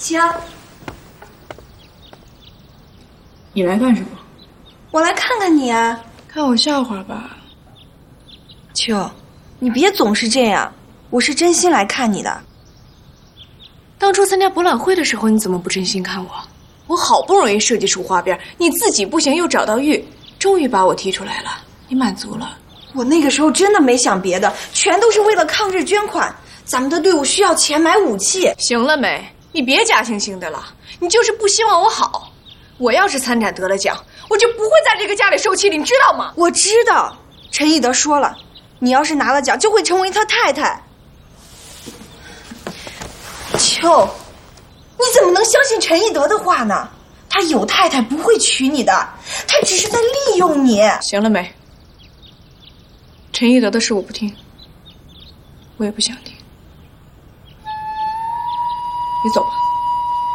请。 你来干什么？ 我来看看你啊。 看我笑话吧。 秋，你别总是这样，我是真心来看你的。 当初参加博览会的时候，你怎么不真心看我？我好不容易设计出花边，你自己不行又找到玉，终于把我踢出来了，你满足了？ 我那个时候真的没想别的，全都是为了抗日捐款。咱们的队伍需要钱买武器。 行了没？你别假惺惺的了，你就是不希望我好。我要是参展得了奖，我就不会在这个家里受气，你知道吗？ 我知道，陈义德说了，你要是拿了奖，就会成为他太太。秋，你怎么能相信陈义德的话呢？他有太太不会娶你的，他只是在利用你。 行了没？陈义德的事我不听，我也不想听。你走吧。